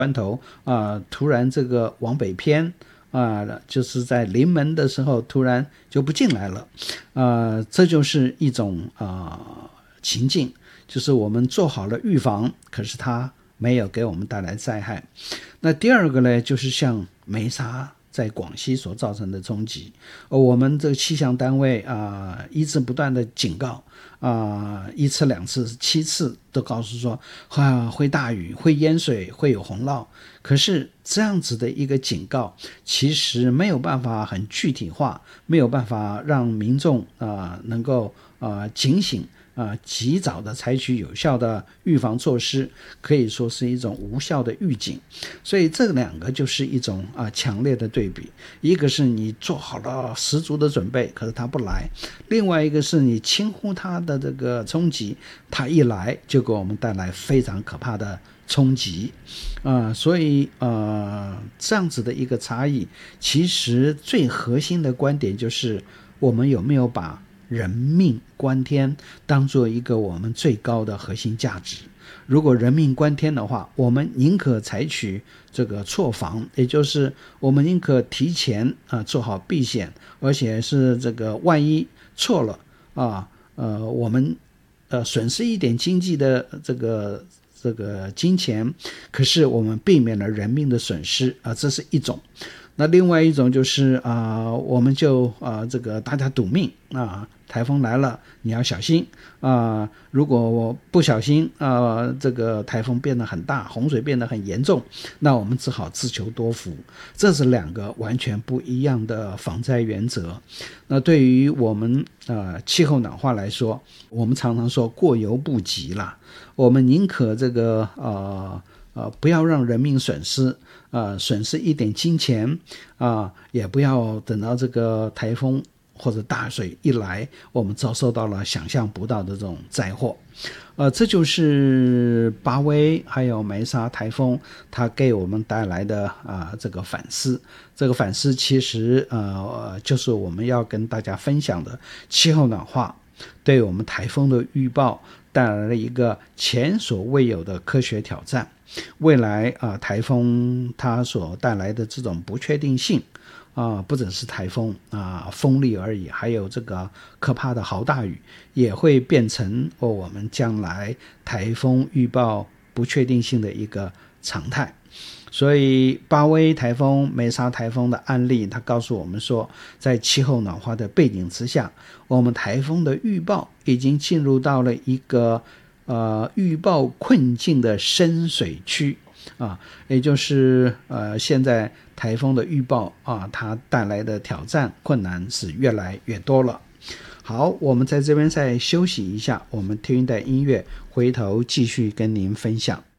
关头突然这个往北偏就是在临门的时候突然就不进来了这就是一种情境，就是我们做好了预防，可是它没有给我们带来灾害。那第二个呢，就是像梅沙在广西所造成的冲击，我们这个气象单位一直不断的警告一次两次7次都告诉说会大雨，会淹水，会有洪涝。可是这样子的一个警告其实没有办法很具体化，没有办法让民众能够警醒及早的采取有效的预防措施，可以说是一种无效的预警。所以这两个就是一种强烈的对比，一个是你做好了十足的准备，可是他不来；另外一个是你轻忽他的这个冲击，他一来就给我们带来非常可怕的冲击所以这样子的一个差异，其实最核心的观点就是我们有没有把人命关天当做一个我们最高的核心价值。如果人命关天的话，我们宁可采取这个错防，也就是我们宁可提前做好避险，而且是这个万一错了我们损失一点经济的这个金钱，可是我们避免了人命的损失这是一种。那另外一种就是我们就这个大家赌命台风来了你要小心如果我不小心这个台风变得很大，洪水变得很严重，那我们只好自求多福。这是两个完全不一样的防灾原则。那对于我们气候暖化来说，我们常常说过犹不及啦，我们宁可这个不要让人命损失损失一点金钱也不要等到这个台风或者大水一来，我们遭受到了想象不到的这种灾祸这就是巴威还有梅沙台风它给我们带来的这个反思。这个反思其实就是我们要跟大家分享的气候暖化对我们台风的预报带来了一个前所未有的科学挑战。未来台风它所带来的这种不确定性不只是台风风力而已，还有这个可怕的豪大雨也会变成我们将来台风预报不确定性的一个常态。所以巴威台风、梅沙台风的案例，它告诉我们说，在气候暖化的背景之下，我们台风的预报已经进入到了一个预报困境的深水区也就是现在台风的预报它带来的挑战困难是越来越多了。好，我们在这边再休息一下，我们听一段音乐，回头继续跟您分享。